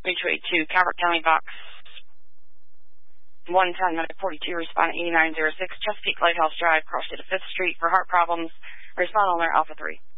3282, Calvert County Box 110, medic 42, respond 8906, Chesapeake Lighthouse Drive, cross state of 5th Street for heart problems. Respond on there, Alpha 3.